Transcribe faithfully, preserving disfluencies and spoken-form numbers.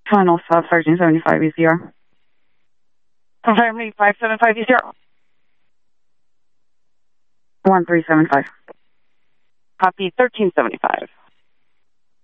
Final South thirteen seventy-five E C R. Confirm me, five seven five E C R. one three seven five. Copy, thirteen seventy-five.